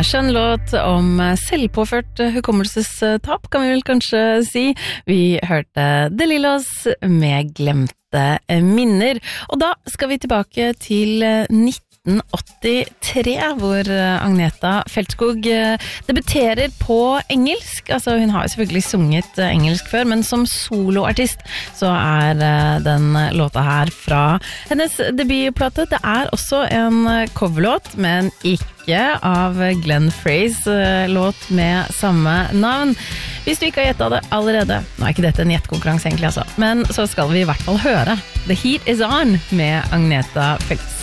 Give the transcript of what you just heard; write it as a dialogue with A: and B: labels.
A: skjønn låt om selvpåført hukommelsestap, kan vi vel kanskje si. Vi hørte De Lillos med Glemte minner. Og da skal vi tilbake til 1983, hvor Agneta Feltskog debuterer på engelsk. Altså, hun har jo selvfølgelig sunget engelsk før, men som soloartist så den låta her fra hennes debutplate. Det også en coverlåt, men ikke av Glenn Freys låt med samme navn. Hvis du ikke har gjettet det allerede, nå ikke dette en gjettkonkurranse egentlig altså, men så skal vi i hvert fall høre The Heat Is On med Agneta Feltskog.